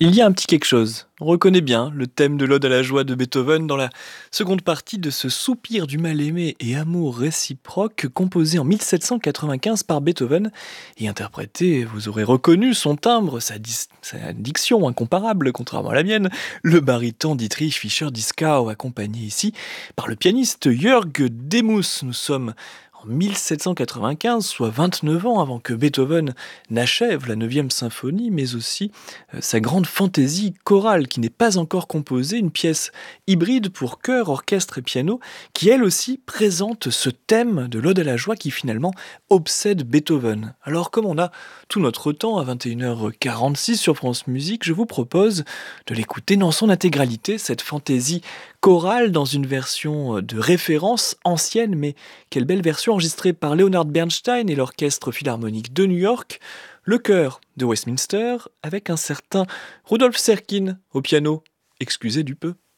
Il y a un petit quelque chose. On reconnaît bien le thème de l'Ode à la joie de Beethoven dans la seconde partie de ce soupir du mal-aimé et amour réciproque composé en 1795 par Beethoven et interprété, vous aurez reconnu son timbre, sa diction incomparable contrairement à la mienne, le baryton Dietrich Fischer-Dieskau accompagné ici par le pianiste Jörg Demus. Nous sommes en 1795, soit 29 ans avant que Beethoven n'achève la 9e symphonie, mais aussi sa grande fantaisie chorale qui n'est pas encore composée, une pièce hybride pour chœur, orchestre et piano, qui elle aussi présente ce thème de l'Ode à la joie qui finalement obsède Beethoven. Alors comme on a tout notre temps à 21h46 sur France Musique, je vous propose de l'écouter dans son intégralité, cette fantaisie chorale dans une version de référence ancienne, mais quelle belle version enregistrée par Leonard Bernstein et l'Orchestre Philharmonique de New York, le chœur de Westminster avec un certain Rudolf Serkin au piano. Excusez du peu.